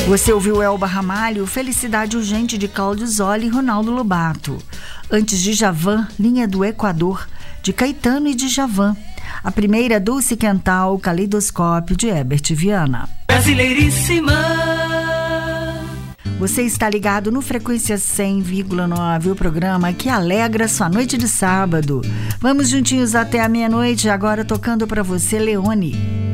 Você ouviu Elba Ramalho, Felicidade Urgente de Cláudio Zoli e Ronaldo Lobato. Antes de Djavan, Linha do Equador, de Caetano e Djavan. A primeira, Dulce Quental, Caleidoscópio, de Herbert Viana. Brasileiríssima. Você está ligado no Frequência 100,9, o programa que alegra sua noite de sábado. Vamos juntinhos até a meia-noite, agora tocando para você, Leone.